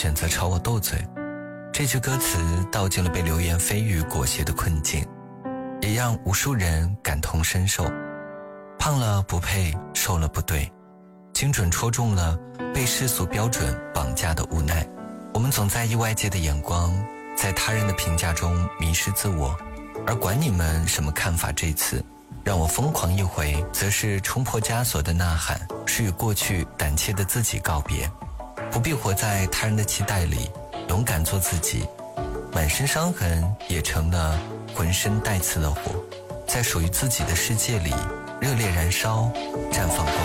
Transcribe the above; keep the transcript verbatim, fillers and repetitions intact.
选择朝我斗嘴。这句歌词道尽了被流言蜚语裹挟的困境，也让无数人感同身受。胖了不配，瘦了不对，精准戳中了被世俗标准绑架的无奈。我们总在意外界的眼光，在他人的评价中迷失自我，而管你们什么看法，这次让我疯狂一回，则是冲破枷锁的呐喊，是与过去胆怯的自己告别。不必活在他人的期待里，勇敢做自己，满身伤痕也成了浑身带刺的火，在属于自己的世界里热烈燃烧，绽放光。